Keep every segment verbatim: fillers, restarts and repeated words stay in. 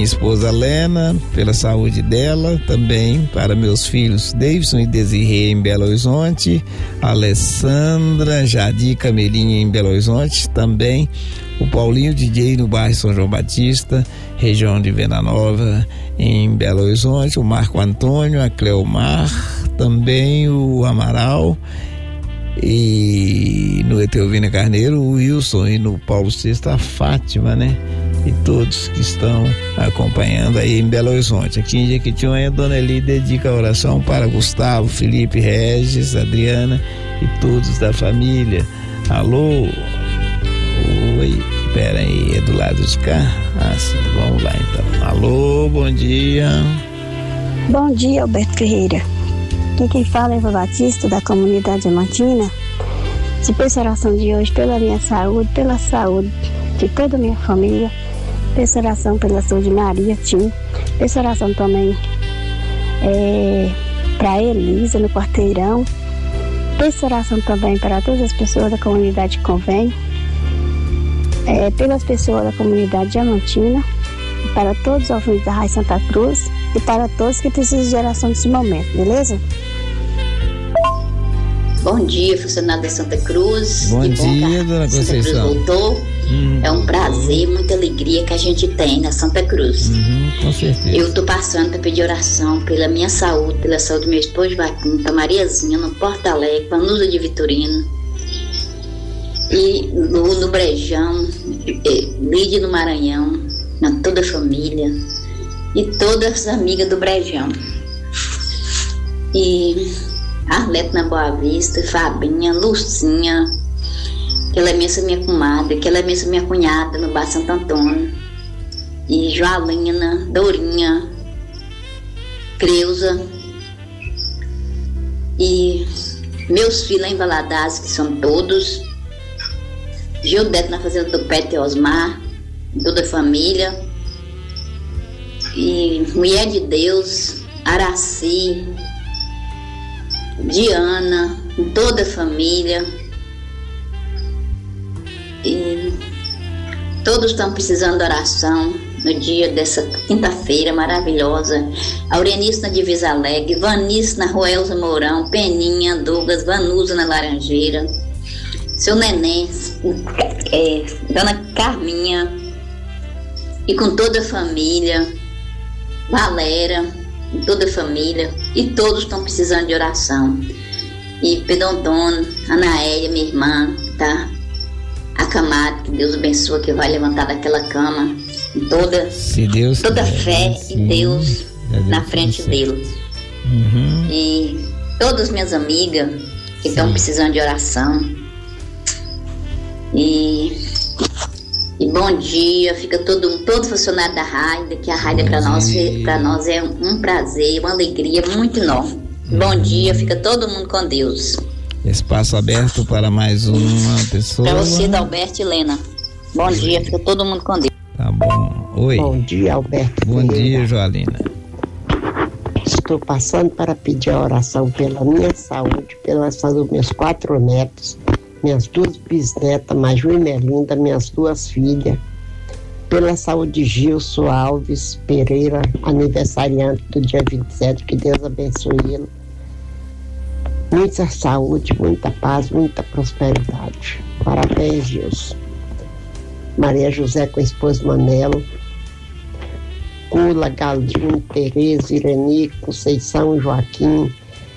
minha esposa Lena, pela saúde dela, também para meus filhos Davidson e Desirê em Belo Horizonte, Alessandra, Jadi Camelinha em Belo Horizonte, também o Paulinho D J no bairro São João Batista, região de Venda Nova em Belo Horizonte, o Marco Antônio, a Cleomar, também o Amaral, e no Etelvina Carneiro o Wilson, e no Paulo sexto a Fátima, né? E todos que estão acompanhando aí em Belo Horizonte. Aqui em Jequitinhonha, a Dona Eli dedica a oração para Gustavo, Felipe, Regis, Adriana e todos da família. Alô? Oi, pera aí, é do lado de cá? Ah, sim, vamos lá então. Alô, bom dia. Bom dia, Alberto Ferreira. Aqui quem fala é Eva Batista, da comunidade Diamantina. Se peço oração de hoje pela minha saúde, pela saúde de toda a minha família. Peço oração pela saúde de Maria, Tim. Peço oração também é, para Elisa, no Quarteirão. Peço oração também para todas as pessoas da comunidade Convém. É, pelas pessoas da comunidade Diamantina. Para todos os ouvintes da Rádio Santa Cruz. E para todos que precisam de oração nesse momento, beleza? Bom dia, funcionário da Santa Cruz. Bom que dia, bom dona Conceição. Santa Cruz voltou. Hum, é um prazer, muita alegria que a gente tem na Santa Cruz. Uhum, com certeza. Eu estou passando para pedir oração pela minha saúde, pela saúde do meu esposo Joaquim, para Mariazinha, no Porto Alegre, para Nusa de Vitorino. E no, no Brejão, Lídia no Maranhão, na toda a família. E todas as amigas do Brejão. E Arlete na Boa Vista, Fabinha, Lucinha, que ela é minha, minha comadre, que ela é minha, minha cunhada no Bar Santo Antônio. E Joalina, Dourinha, Creuza. E meus filhos em Valadares, que são todos. Gildete na fazenda do Pet e Osmar, toda a família. E Mulher de Deus, Araci, Diana, toda a família. E todos estão precisando de oração no dia dessa quinta-feira maravilhosa. Aurenice na Divisa Alegre, Vanice na Rua Elza Mourão, Peninha, Douglas, Vanusa na Laranjeira, seu Neném, é, Dona Carminha, e com toda a família, Valera, toda a família, e todos estão precisando de oração. E Pedro Antônio, Anaélia, minha irmã, tá acamada, que Deus abençoe, que vai levantar daquela cama, toda, Se Deus toda quiser, fé sim, e Deus Deus na frente deles. Uhum. E todas as minhas amigas que estão precisando de oração. E, e bom dia, fica todo, todo funcionário da Raida, que a Raida para nós, para nós é um prazer, uma alegria muito enorme. Uhum. Bom dia, fica todo mundo com Deus. Espaço aberto para mais uma pessoa. Para você, Alberto e Helena. Bom Oi. dia, fica todo mundo com Deus. Tá bom. Oi. Bom dia, Alberto. Bom Pereira. dia, Joalina. Estou passando para pedir a oração pela minha saúde, pela saúde dos meus quatro netos, minhas duas bisnetas, Maju e Melinda, minhas duas filhas, pela saúde de Gilson Alves Pereira, aniversariante do dia vinte e sete, que Deus abençoe ele. Muita saúde, muita paz, muita prosperidade. Parabéns, Gilson. Maria José com a esposa Manelo, Cula, Galdinho, Tereza, Ireni, Conceição, Joaquim,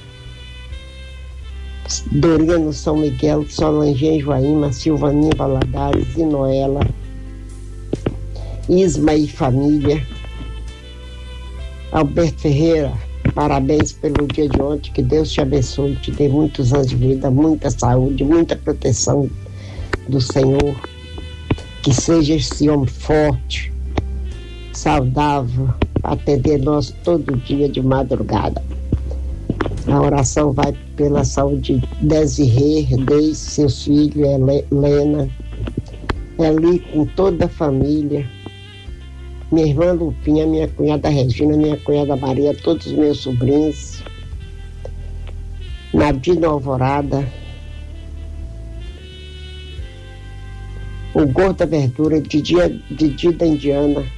Dorino, São Miguel, Solange, Joaíma, Silvaninha, Valadares e Noela, Isma e família. Alberto Ferreira, parabéns pelo dia de ontem, que Deus te abençoe, te dê muitos anos de vida, muita saúde, muita proteção do Senhor, que seja esse homem forte, saudável, atender nós todo dia de madrugada. A oração vai pela saúde de Desirê, Deise, seus filhos, Helena, Eli com toda a família, minha irmã Lupinha, minha cunhada Regina, minha cunhada Maria, todos os meus sobrinhos, Nadina Alvorada, o Gordo da Verdura, Didi, Didi da Indiana,